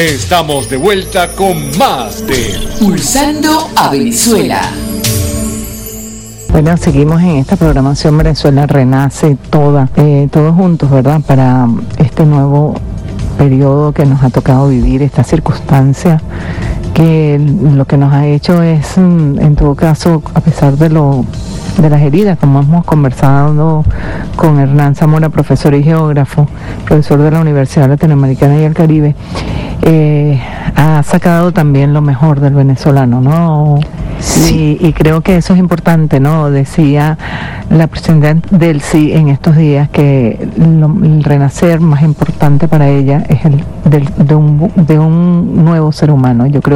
Estamos de vuelta con más de Pulsando a Venezuela. Bueno, seguimos en esta programación Venezuela Renace todos juntos, ¿verdad? Para este nuevo periodo que nos ha tocado vivir, esta circunstancia que lo que nos ha hecho es, en todo caso, a pesar de las heridas, como hemos conversado con Hernán Zamora, profesor y geógrafo, profesor de la Universidad Latinoamericana y el Caribe, ha sacado también lo mejor del venezolano, ¿no? Sí. Y creo que eso es importante, ¿no? Decía la presidenta del sí en estos días que el renacer más importante para ella es el de un nuevo ser humano. Yo creo